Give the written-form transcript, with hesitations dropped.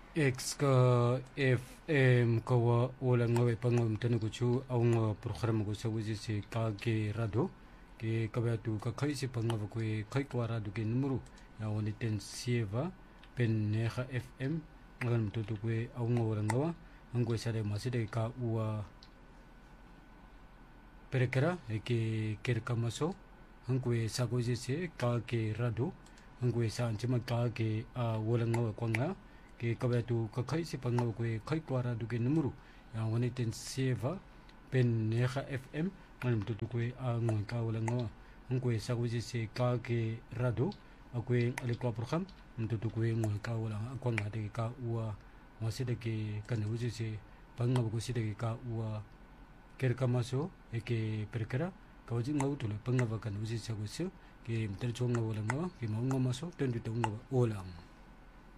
X ka FM kawa wala ngawe pangom tenuguchu aung program go sabuji se ka ke rado ke kabatu ka kai se pangava ko kai kwa rado ke numero ya woni ten sieva pen neha FM ngam tutu ko aung wala ngawa ango sare maside ka ua perekera ke kerkamaso ango sagoji se ka ke rado ango sa antima ka ke wala ngawa kwanga ke kabatu ka kai se pangaw ko kai kwara du ke numero ya woni ten seva pen neha FM ngam tutu ko ang ka wala ngawa ngwe sa ko se ka ke rado akwe ale ko program tutu ko ngwe ka wala akwa ngade ka ua maside ke kan uji se pangaw ko side ka ua kerkamaso ke perkera ka uji ngaw tulo pangaw kan uji sa ko se ke mter chonga wala ngawa ke maunga maso ten tu ngawa olam